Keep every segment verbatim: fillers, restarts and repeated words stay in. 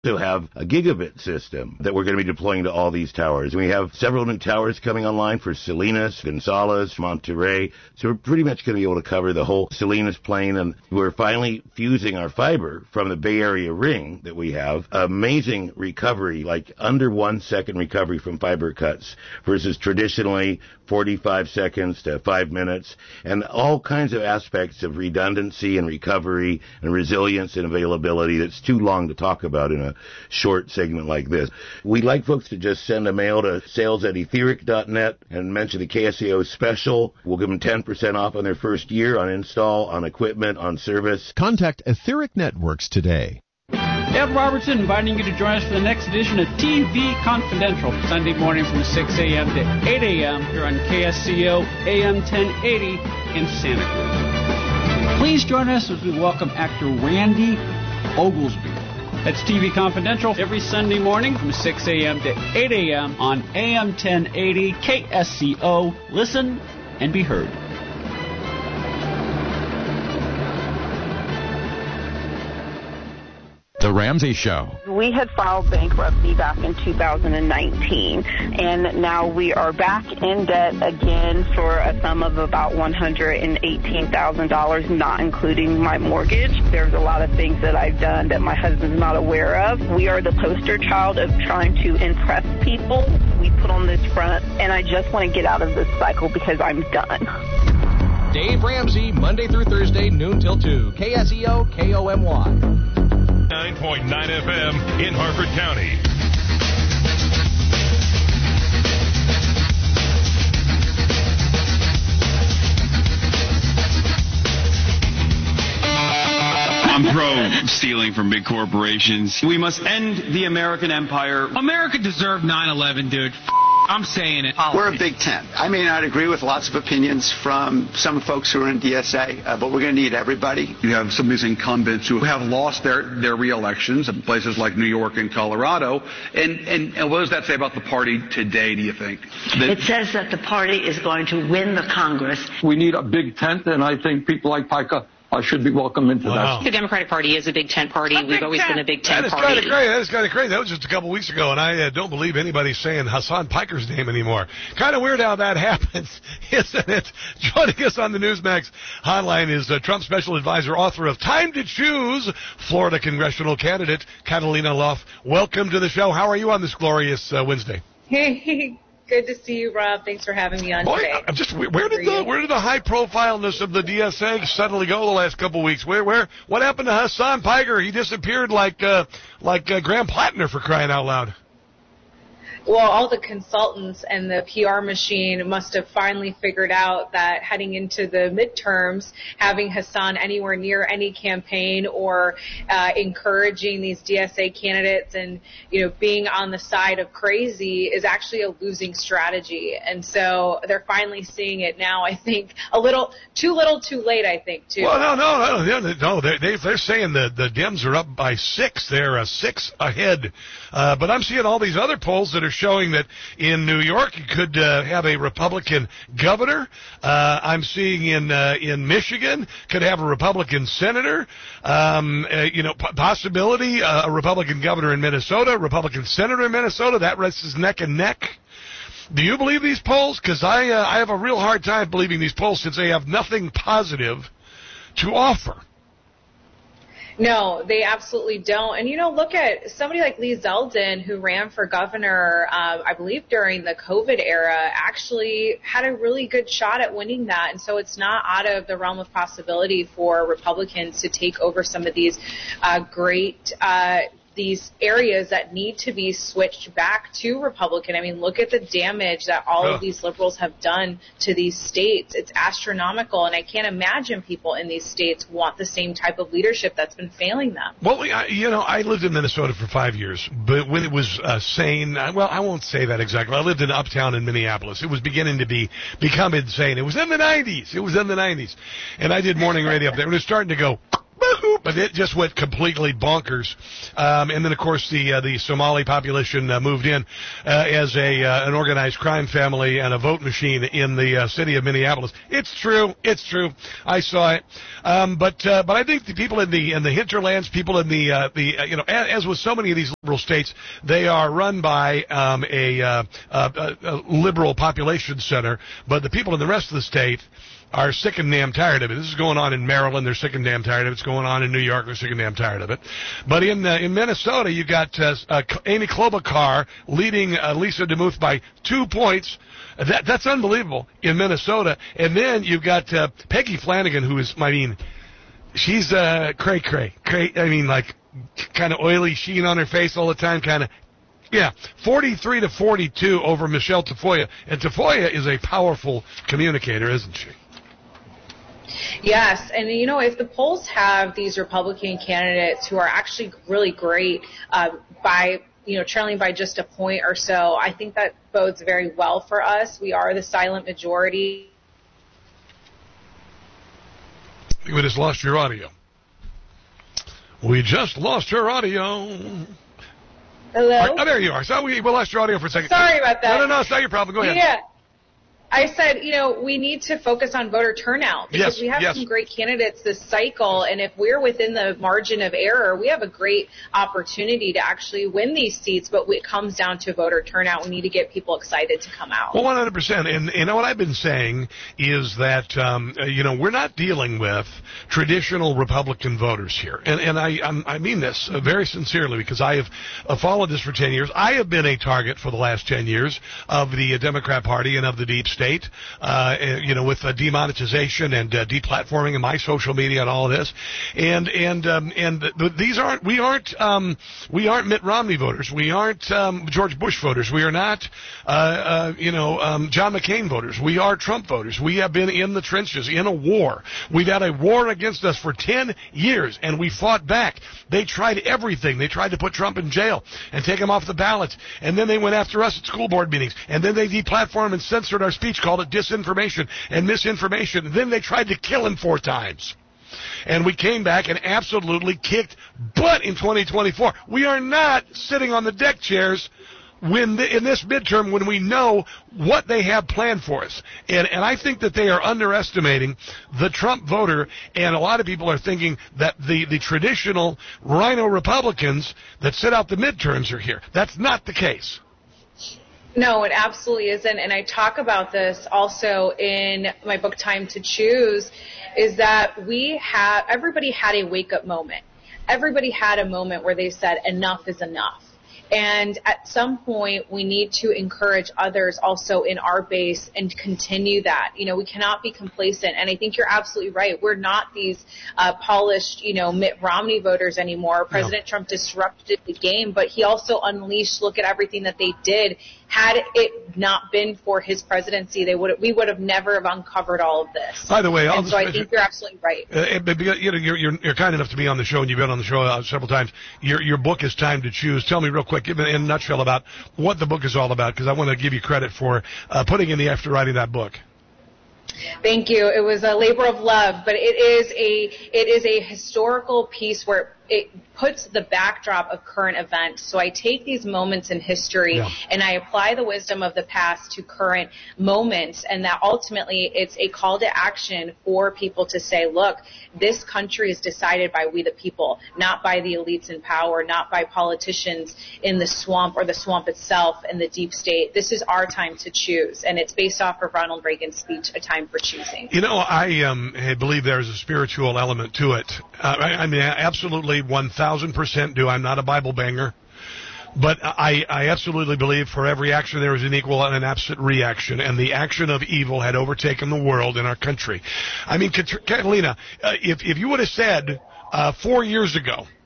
also have a gigabit system that we're going to be deploying to all these towers. We have several new towers coming online for Salinas, Gonzales, Monterey. So we're pretty much going to be able to cover the whole Salinas plain, and we're finally fusing our fiber from the Bay Area ring that we have. Amazing recovery, like under one second recovery from fiber cuts versus traditionally forty-five seconds to five minutes, and all kinds of aspects of redundancy and recovery and resilience and availability that's too long to talk about in a short segment like this. We'd like folks to just send a mail to sales at etheric dot net and mention the K S E O special. We'll give them ten percent off on their first year on install, on equipment, on service. Contact Etheric Networks today. Deb Robertson inviting you to join us for the next edition of T V Confidential, Sunday morning from six a.m. to eight a.m. here on K S C O A M ten eighty in Santa Cruz. Please join us as we welcome actor Randy Oglesby. That's T V Confidential every Sunday morning from six a.m. to eight a.m. on A M ten eighty K S C O. Listen and be heard. The Ramsey Show. We had filed bankruptcy back in two thousand nineteen, and now we are back in debt again for a sum of about one hundred eighteen thousand dollars, not including my mortgage. There's a lot of things that I've done that my husband's not aware of. We are the poster child of trying to impress people. We put on this front, and I just want to get out of this cycle because I'm done. Dave Ramsey, Monday through Thursday, noon till two. K S E O, K O M Y. nine point nine F M in Harford County. I'm pro stealing from big corporations. We must end the American empire. America deserved nine eleven, dude. I'm saying it. We're a big tent. I may not agree with lots of opinions from some folks who are in D S A, uh, but we're going to need everybody. You have some of these incumbents who have lost their, their re-elections in places like New York and Colorado. And, and, and what does that say about the party today, do you think? That it says that the party is going to win the Congress. We need a big tent, and I think people like Pica I should be welcome into wow. that. The Democratic Party is a big tent party. A We've always tent. been a big tent that is party. Kind of great. That is kind of great. That was just a couple weeks ago, and I uh, don't believe anybody's saying Hassan Piker's name anymore. Kind of weird how that happens, isn't it? Joining us on the Newsmax hotline is uh, Trump Special Advisor, author of Time to Choose, Florida congressional candidate Catalina Loff. Welcome to the show. How are you on this glorious uh, Wednesday? Hey. Good to see you, Rob. Thanks for having me on Boy, today. I'm just where did the where did the high profileness of the D S A suddenly go the last couple of weeks? Where where what happened to Hassan Piker? He disappeared like uh, like uh, Graham Plattner, for crying out loud. Well, all the consultants and the P R machine must have finally figured out that heading into the midterms, having Hassan anywhere near any campaign or uh, encouraging these D S A candidates and, you know, being on the side of crazy is actually a losing strategy. And so they're finally seeing it now, I think, a little too little too late, I think, too. Well, no, no, no, no, no they're, they're saying the, the Dems are up by six. They're uh, six ahead. Uh, but I'm seeing all these other polls that are showing that in New York you could uh, have a Republican governor. Uh, I'm seeing in uh, in Michigan could have a Republican senator. Um, uh, you know, p- possibility uh, a Republican governor in Minnesota, Republican senator in Minnesota. That rests neck and neck. Do you believe these polls? Because I uh, I have a real hard time believing these polls since they have nothing positive to offer. No, they absolutely don't. And, you know, look at somebody like Lee Zeldin, who ran for governor, um, I believe during the COVID era, actually had a really good shot at winning that. And so it's not out of the realm of possibility for Republicans to take over some of these uh, great uh these areas that need to be switched back to Republican. I mean, look at the damage that all of these liberals have done to these states. It's astronomical, and I can't imagine people in these states want the same type of leadership that's been failing them. Well, you know, I lived in Minnesota for five years, but when it was uh, sane, well, I won't say that exactly. I lived in uptown in Minneapolis. It was beginning to be become insane. It was in the nineties. It was in the nineties. And I did morning radio up there. It was starting to go, but it just went completely bonkers. Um, and then, of course, the uh, the Somali population uh, moved in uh, as a uh, an organized crime family and a vote machine in the uh, city of Minneapolis. It's true. It's true. I saw it. Um, but uh, but I think the people in the in the hinterlands, people in the uh, the uh, you know, as, as with so many of these liberal states, they are run by um, a, uh, a, a liberal population center. But the people in the rest of the state are sick and damn tired of it. This is going on in Maryland. They're sick and damn tired of it. It's going on in New York. They're sick and damn tired of it. But in uh, in Minnesota, you got uh, uh, Amy Klobuchar leading uh, Lisa DeMuth by two points. That that's unbelievable in Minnesota. And then you've got uh, Peggy Flanagan, who is, I mean, she's uh, cray cray cray. I mean, like kind of oily sheen on her face all the time, kind of. Yeah, forty-three to forty-two over Michelle Tafoya. And Tafoya is a powerful communicator, isn't she? Yes, and you know, if the polls have these Republican candidates who are actually really great uh, by, you know, trailing by just a point or so, I think that bodes very well for us. We are the silent majority. We just lost your audio. We just lost your audio. Hello? Oh, there you are. So we, we lost your audio for a second. Sorry about that. No, no, no, it's not your problem. Go ahead. Yeah. I said, you know, we need to focus on voter turnout because yes, we have yes. some great candidates this cycle, and if we're within the margin of error, we have a great opportunity to actually win these seats, but it comes down to voter turnout. We need to get people excited to come out. Well, one hundred percent. And you know what I've been saying is that, um, you know, we're not dealing with traditional Republican voters here. And, and I, I'm, I mean this very sincerely because I have uh, followed this for ten years. I have been a target for the last ten years of the uh, Democrat Party and of the deep state, uh, you know, with uh, demonetization and uh, deplatforming and my social media and all of this. And, and, um, and th- these aren't, we aren't, um, we aren't Mitt Romney voters. We aren't, um, George Bush voters. We are not, uh, uh, you know, um, John McCain voters. We are Trump voters. We have been in the trenches, in a war. We've had a war against us for ten years, and we fought back. They tried everything. They tried to put Trump in jail and take him off the ballot. And then they went after us at school board meetings. And then they deplatformed and censored our speech, called it disinformation and misinformation. And then they tried to kill him four times. And we came back and absolutely kicked butt in twenty twenty-four. We are not sitting on the deck chairs when the, in this midterm when we know what they have planned for us. And, and I think that they are underestimating the Trump voter, and a lot of people are thinking that the, the traditional rhino Republicans that sit out the midterms are here. That's not the case. No, it absolutely isn't. And I talk about this also in my book, Time to Choose, is that we have, everybody had a wake-up moment. Everybody had a moment where they said, enough is enough. And at some point, we need to encourage others also in our base and continue that. You know, we cannot be complacent. And I think you're absolutely right. We're not these uh, polished, you know, Mitt Romney voters anymore. President no. Trump disrupted the game, but he also unleashed, look at everything that they did. Had it not been for his presidency, they would we would have never have uncovered all of this. By the way, I'll and so I think you're absolutely right. Uh, you know, you're, you're you're kind enough to be on the show, and you've been on the show uh, several times. Your your book is Time to Choose. Tell me real quick, give me in a nutshell about what the book is all about, because I want to give you credit for uh, putting in the effort to writing that book. Thank you. It was a labor of love, but it is a it is a historical piece where it puts the backdrop of current events. So I take these moments in history yeah. and I apply the wisdom of the past to current moments, and that ultimately it's a call to action for people to say, look, this country is decided by we the people, not by the elites in power, not by politicians in the swamp or the swamp itself in the deep state. This is our time to choose, and it's based off of Ronald Reagan's speech, A Time for Choosing. You know, I um, believe there's a spiritual element to it. Uh, I, I mean, absolutely one thousand percent do. I'm not a Bible banger. But I, I absolutely believe for every action there is an equal and an opposite reaction, and the action of evil had overtaken the world in our country. I mean, Catalina, uh, if, if you would have said uh, four years ago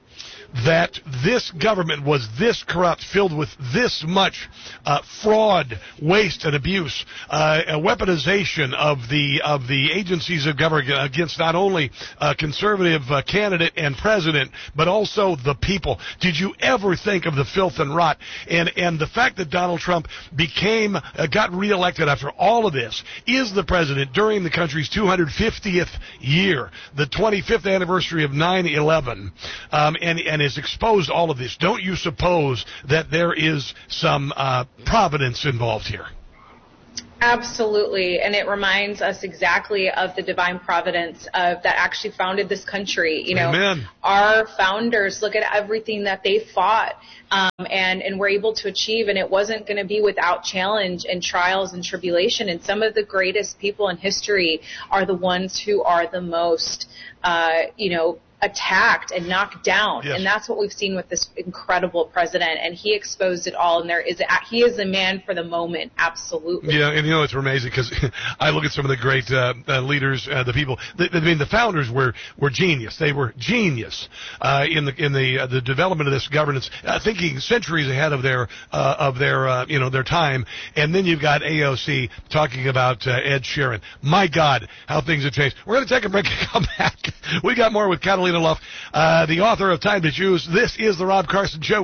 that this government was this corrupt, filled with this much uh, fraud, waste, and abuse, uh, a weaponization of the of the agencies of government against not only a conservative uh, candidate and president, but also the people. Did you ever think of the filth and rot? And and the fact that Donald Trump became uh, got reelected after all of this, is the president during the country's two hundred fiftieth year, the twenty-fifth anniversary of nine eleven, um, and and has exposed all of this. Don't you suppose that there is some uh, providence involved here? Absolutely, and it reminds us exactly of the divine providence of that actually founded this country. You know, Amen. Our founders, look at everything that they fought um, and and were able to achieve, and it wasn't going to be without challenge and trials and tribulation. And some of the greatest people in history are the ones who are the most, uh, you know, attacked and knocked down. Yes. And that's what we've seen with this incredible president, and he exposed it all, and there is a, he is a man for the moment. Absolutely. Yeah, and you know, it's amazing because I look at some of the great uh, uh, leaders, uh, the people, the, I mean, the founders were, were genius. They were genius uh, in the in the uh, the development of this governance, uh, thinking centuries ahead of their uh, of their uh, you know their time. And then you've got A O C talking about uh, Ed Sheeran. My God, how things have changed. We're going to take a break and come back. We got more with Catalina Luff, uh, the author of Time to Choose. This is the Rob Carson Show.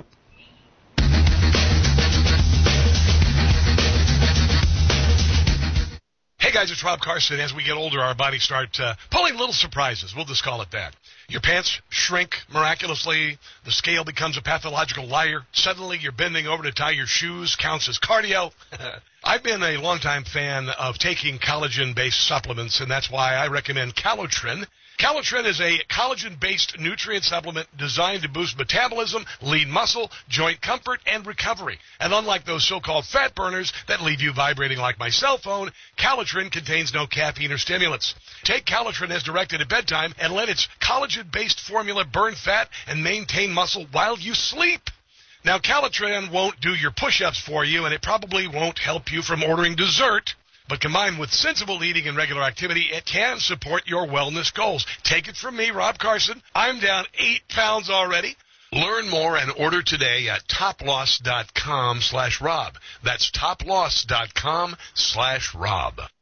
Hey guys, it's Rob Carson. As we get older, our bodies start uh, pulling little surprises. We'll just call it that. Your pants shrink miraculously. The scale becomes a pathological liar. Suddenly, you're bending over to tie your shoes. Counts as cardio. I've been a longtime fan of taking collagen-based supplements, and that's why I recommend Calotren. Calotren is a collagen-based nutrient supplement designed to boost metabolism, lean muscle, joint comfort, and recovery. And unlike those so-called fat burners that leave you vibrating like my cell phone, Calotren contains no caffeine or stimulants. Take Calotren as directed at bedtime and let its collagen-based formula burn fat and maintain muscle while you sleep. Now, Calotren won't do your push-ups for you, and it probably won't help you from ordering dessert. But combined with sensible eating and regular activity, it can support your wellness goals. Take it from me, Rob Carson. I'm down eight pounds already. Learn more and order today at toploss.com slash Rob. That's toploss.com slash Rob.